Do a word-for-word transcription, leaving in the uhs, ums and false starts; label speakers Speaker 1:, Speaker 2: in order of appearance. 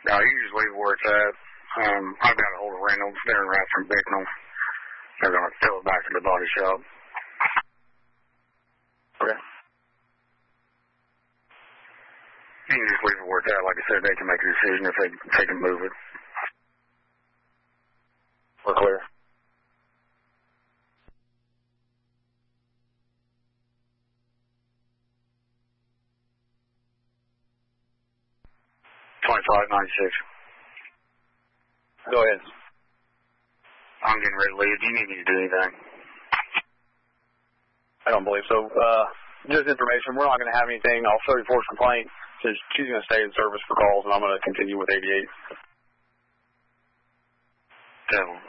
Speaker 1: No, you just leave it where it's at. Um, I've got a hold of Reynolds. They're right from Bicknell. They're going to tow it back to the body shop.
Speaker 2: Okay.
Speaker 1: You can just leave it where it's at. Like I said, they can make a decision if they, they can move it.
Speaker 2: We're clear.
Speaker 1: twenty-five ninety-six.
Speaker 2: Go ahead.
Speaker 1: I'm getting ready to leave. Do you need me to do anything?
Speaker 2: I don't believe so. Uh, just information. We're not going to have anything. I'll show you force complaint. So she's going to stay in service for calls, and I'm going to continue with eighty-eight.
Speaker 1: Devil.